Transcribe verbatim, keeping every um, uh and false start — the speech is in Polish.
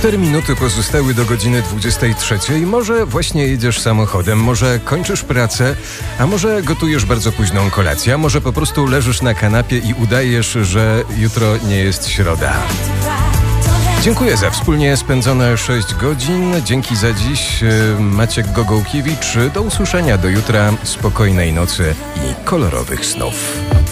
Cztery minuty pozostały do godziny dwudziestej trzeciej. Może właśnie jedziesz samochodem, może kończysz pracę, a może gotujesz bardzo późną kolację, a może po prostu leżysz na kanapie i udajesz, że jutro nie jest środa. Dziękuję za wspólnie spędzone sześć godzin. Dzięki za dziś. Maciek Gogołkiewicz. Do usłyszenia do jutra. Spokojnej nocy i kolorowych snów.